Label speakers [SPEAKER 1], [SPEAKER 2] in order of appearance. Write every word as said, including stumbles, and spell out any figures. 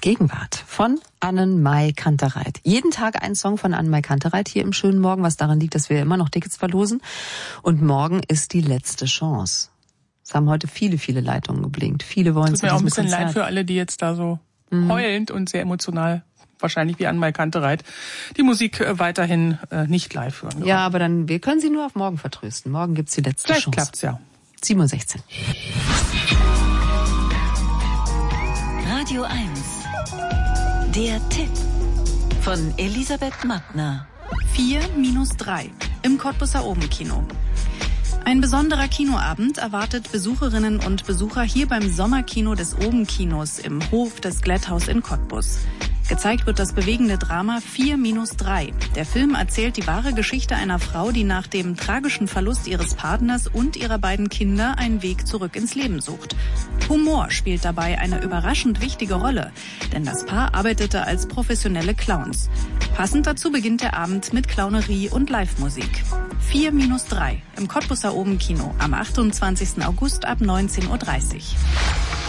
[SPEAKER 1] Gegenwart von Annenmai Kantereit. Jeden Tag ein Song von Annenmai Kantereit hier im schönen Morgen, was daran liegt, dass wir immer noch Tickets verlosen. Und morgen ist die letzte Chance. Es haben heute viele, viele Leitungen geblinkt. Viele wollen zu diesem Konzert.
[SPEAKER 2] Tut mir auch ein bisschen leid für alle, die jetzt da so mhm. heulend und sehr emotional, wahrscheinlich wie Annenmai Kantereit, die Musik äh, weiterhin äh, nicht live hören können.
[SPEAKER 1] Ja, aber dann, wir können sie nur auf morgen vertrösten. Morgen gibt's die letzte
[SPEAKER 2] Vielleicht
[SPEAKER 1] Chance.
[SPEAKER 2] Vielleicht klappt's, ja.
[SPEAKER 1] sieben Uhr sechzehn.
[SPEAKER 3] Radio eins. Der Tipp von Elisabeth Mattner.
[SPEAKER 4] vier minus drei im Cottbuser Obenkino. Ein besonderer Kinoabend erwartet Besucherinnen und Besucher hier beim Sommerkino des Obenkinos im Hof des Glätthaus in Cottbus. Gezeigt wird das bewegende Drama vier minus drei. Der Film erzählt die wahre Geschichte einer Frau, die nach dem tragischen Verlust ihres Partners und ihrer beiden Kinder einen Weg zurück ins Leben sucht. Humor spielt dabei eine überraschend wichtige Rolle, denn das Paar arbeitete als professionelle Clowns. Passend dazu beginnt der Abend mit Clownerie und Live-Musik. vier minus drei im Cottbuser Obenkino am achtundzwanzigsten August ab neunzehn Uhr dreißig.